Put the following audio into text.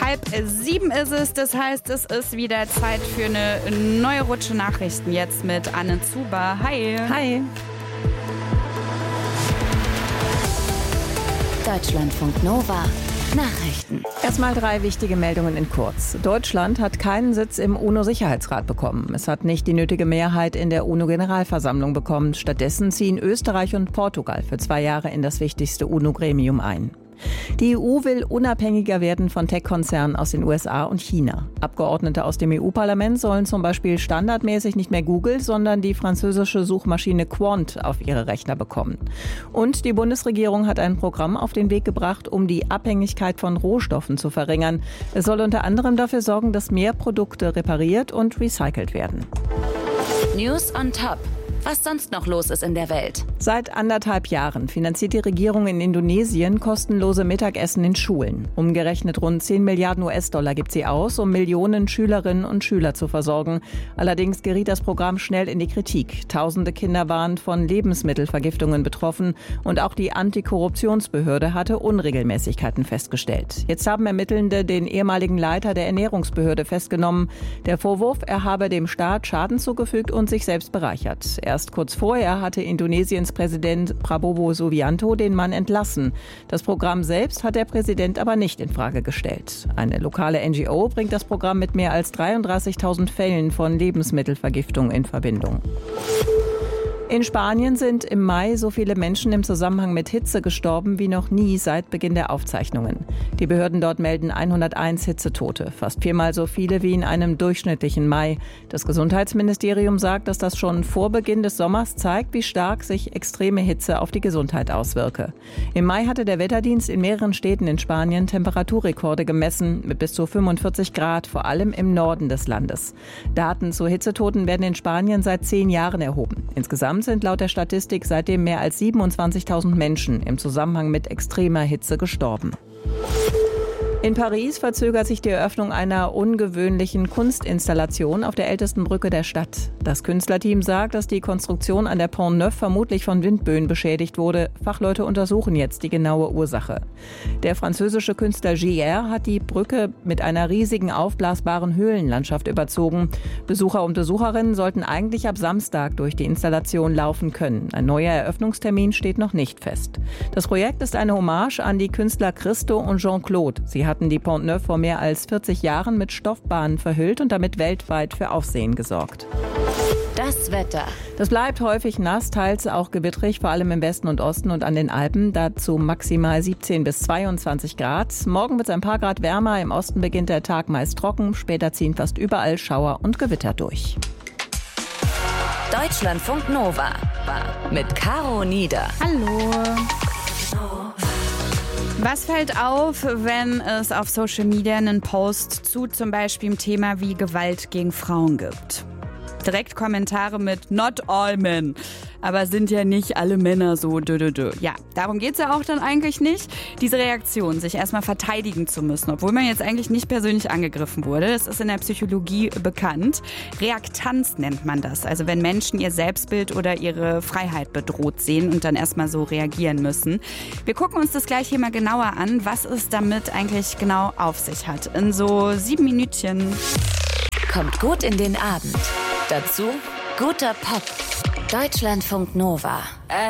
6:30 ist es. Das heißt, es ist wieder Zeit für eine neue Rutsche Nachrichten. Jetzt mit Anne Zuber. Hi. Hi. Deutschlandfunk Nova. Nachrichten. Erstmal 3 wichtige Meldungen in kurz. Deutschland hat keinen Sitz im UNO-Sicherheitsrat bekommen. Es hat nicht die nötige Mehrheit in der UNO-Generalversammlung bekommen. Stattdessen ziehen Österreich und Portugal für 2 Jahre in das wichtigste UNO-Gremium ein. Die EU will unabhängiger werden von Tech-Konzernen aus den USA und China. Abgeordnete aus dem EU-Parlament sollen zum Beispiel standardmäßig nicht mehr Google, sondern die französische Suchmaschine Qwant auf ihre Rechner bekommen. Und die Bundesregierung hat ein Programm auf den Weg gebracht, um die Abhängigkeit von Rohstoffen zu verringern. Es soll unter anderem dafür sorgen, dass mehr Produkte repariert und recycelt werden. News on Top. Was sonst noch los ist in der Welt. Seit 1,5 Jahren finanziert die Regierung in Indonesien kostenlose Mittagessen in Schulen. Umgerechnet rund 10 Milliarden US-Dollar gibt sie aus, um Millionen Schülerinnen und Schüler zu versorgen. Allerdings geriet das Programm schnell in die Kritik. Tausende Kinder waren von Lebensmittelvergiftungen betroffen und auch die Antikorruptionsbehörde hatte Unregelmäßigkeiten festgestellt. Jetzt haben Ermittelnde den ehemaligen Leiter der Ernährungsbehörde festgenommen. Der Vorwurf, er habe dem Staat Schaden zugefügt und sich selbst bereichert. Erst kurz vorher hatte Indonesiens Präsident Prabowo Subianto den Mann entlassen. Das Programm selbst hat der Präsident aber nicht in Frage gestellt. Eine lokale NGO bringt das Programm mit mehr als 33.000 Fällen von Lebensmittelvergiftung in Verbindung. In Spanien sind im Mai so viele Menschen im Zusammenhang mit Hitze gestorben wie noch nie seit Beginn der Aufzeichnungen. Die Behörden dort melden 101 Hitzetote, fast 4-mal so viele wie in einem durchschnittlichen Mai. Das Gesundheitsministerium sagt, dass das schon vor Beginn des Sommers zeigt, wie stark sich extreme Hitze auf die Gesundheit auswirke. Im Mai hatte der Wetterdienst in mehreren Städten in Spanien Temperaturrekorde gemessen mit bis zu 45 Grad, vor allem im Norden des Landes. Daten zu Hitzetoten werden in Spanien seit 10 Jahren erhoben. Insgesamt sind laut der Statistik seitdem mehr als 27.000 Menschen im Zusammenhang mit extremer Hitze gestorben. In Paris verzögert sich die Eröffnung einer ungewöhnlichen Kunstinstallation auf der ältesten Brücke der Stadt. Das Künstlerteam sagt, dass die Konstruktion an der Pont Neuf vermutlich von Windböen beschädigt wurde. Fachleute untersuchen jetzt die genaue Ursache. Der französische Künstler JR hat die Brücke mit einer riesigen aufblasbaren Höhlenlandschaft überzogen. Besucher und Besucherinnen sollten eigentlich ab Samstag durch die Installation laufen können. Ein neuer Eröffnungstermin steht noch nicht fest. Das Projekt ist eine Hommage an die Künstler Christo und Jean-Claude. Sie hatten die Pont Neuf vor mehr als 40 Jahren mit Stoffbahnen verhüllt und damit weltweit für Aufsehen gesorgt. Das Wetter. Das bleibt häufig nass, teils auch gewittrig, vor allem im Westen und Osten und an den Alpen. Dazu maximal 17 bis 22 Grad. Morgen wird es ein paar Grad wärmer. Im Osten beginnt der Tag meist trocken. Später ziehen fast überall Schauer und Gewitter durch. Deutschlandfunk Nova mit Caro Nieder. Hallo. Was fällt auf, wenn es auf Social Media einen Post zu zum Beispiel dem Thema wie Gewalt gegen Frauen gibt? Direkt Kommentare mit "Not all men", aber sind ja nicht alle Männer so. Ja, darum geht's ja auch dann eigentlich nicht. Diese Reaktion, sich erstmal verteidigen zu müssen, obwohl man jetzt eigentlich nicht persönlich angegriffen wurde, das ist in der Psychologie bekannt. Reaktanz nennt man das, also wenn Menschen ihr Selbstbild oder ihre Freiheit bedroht sehen und dann erstmal so reagieren müssen. Wir gucken uns das gleich hier mal genauer an, was es damit eigentlich genau auf sich hat. In so 7 Minütchen. Kommt gut in den Abend. Dazu guter Pop. Deutschlandfunk Nova.